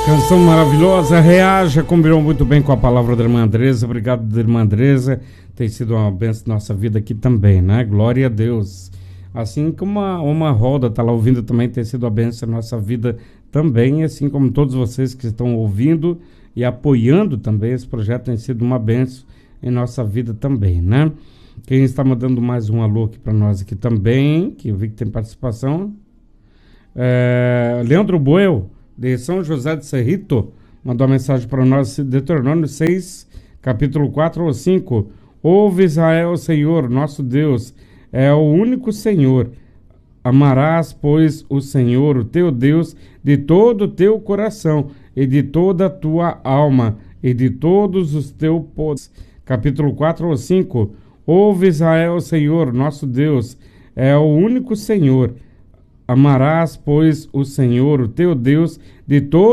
Canção maravilhosa, reaja, combinou muito bem com a palavra da irmã Andresa. Obrigado, irmã Andresa, tem sido uma bênção na nossa vida aqui também, né? Glória a Deus. Assim como uma roda está lá ouvindo também, tem sido uma bênção na nossa vida também, assim como todos vocês que estão ouvindo e apoiando também esse projeto, tem sido uma bênção em nossa vida também, né? Quem está mandando mais um alô aqui para nós aqui também, que eu vi que tem participação, Leandro Boel, de São José de Cerrito, mandou uma mensagem para nós, Deuteronômio 6, capítulo 4 ou 5. Ouve Israel, Senhor, nosso Deus, é o único Senhor. Amarás, pois, o Senhor, o teu Deus, de todo o teu coração, e de toda a tua alma, e de todos os teus poderes. Capítulo 4 ou 5. Ouve Israel, Senhor, nosso Deus, é o único Senhor. Amarás, pois, o Senhor, o teu Deus, de todo